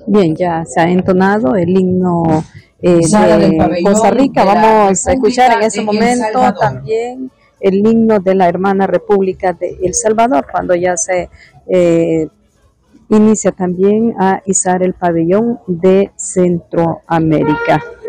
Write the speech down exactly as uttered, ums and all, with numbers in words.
Bien, ya se ha entonado el himno eh, Sala del de Costa pabellón Rica. de la Vamos a escuchar en República ese de El momento Salvador. también el himno de la hermana República de El Salvador, cuando ya se eh, inicia también a izar el pabellón de Centroamérica.